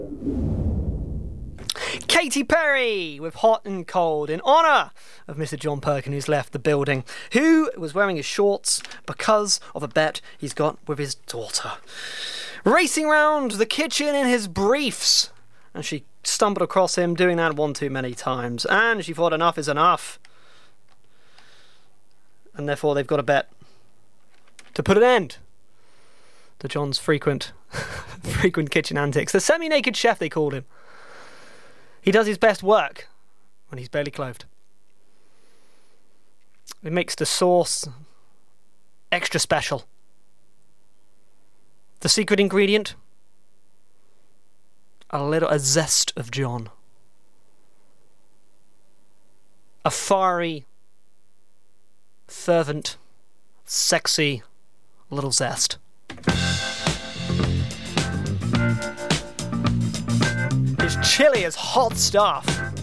Katy Perry with Hot and Cold in honour of Mr. John Perkin, who's left the building, who was wearing his shorts because of a bet he's got with his daughter. Racing round the kitchen in his briefs, and she stumbled across him doing that one too many times, and she thought enough is enough, and therefore they've got a bet to put an end to John's frequent kitchen antics. The semi-naked chef, they called him. He does his best work when he's barely clothed. He makes the sauce extra special. The secret ingredient? A zest of John. A fiery, fervent, sexy little zest. It's chilly as hot stuff.